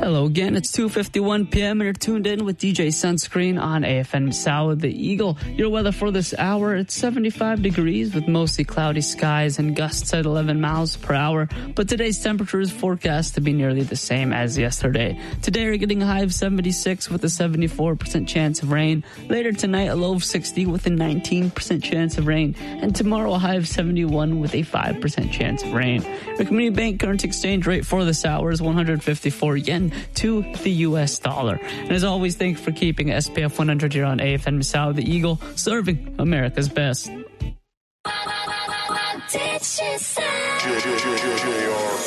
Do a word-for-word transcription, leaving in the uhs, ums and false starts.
Hello again, it's two fifty-one p.m. and you're tuned in with D J Sunscreen on A F M South the Eagle. Your weather for this hour, it's seventy-five degrees with mostly cloudy skies and gusts at eleven miles per hour. But today's temperature is forecast to be nearly the same as yesterday. Today we're getting a high of seventy-six with a seventy-four percent chance of rain. Later tonight, a low of sixty with a nineteen percent chance of rain. And tomorrow, a high of seventy-one with a five percent chance of rain. The Community Bank current exchange rate for this hour is one hundred fifty-four yen to the U S dollar. And as always, thank you for keeping S P F one hundred here on A F M South the Eagle, serving America's best. What did she say?